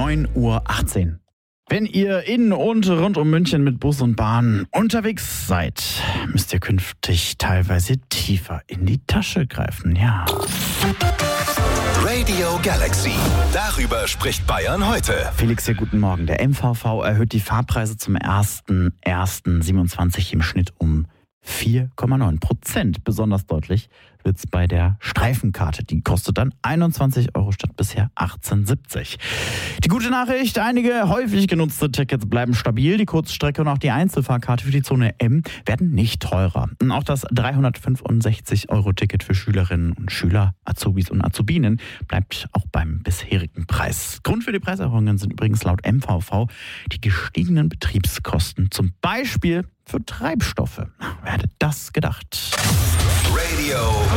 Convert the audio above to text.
9:18 Uhr. Wenn ihr in und rund um München mit Bus und Bahn unterwegs seid, müsst ihr künftig teilweise tiefer in die Tasche greifen, ja. Radio Galaxy. Darüber spricht Bayern heute. Felix, hier guten Morgen. Der MVV erhöht die Fahrpreise zum 1.1.27 im Schnitt um 4,9%. Besonders deutlich wird es bei der Streifenkarte. Die kostet dann 21 Euro statt bisher 18,70. Die gute Nachricht, einige häufig genutzte Tickets bleiben stabil. Die Kurzstrecke und auch die Einzelfahrkarte für die Zone M werden nicht teurer. Und auch das 365-Euro-Ticket für Schülerinnen und Schüler, Azubis und Azubinen bleibt auch beim bisherigen Preis. Grund für die Preiserhöhungen sind übrigens laut MVV die gestiegenen Betriebskosten, zum Beispiel für Treibstoffe. Wer hätte das gedacht? Radio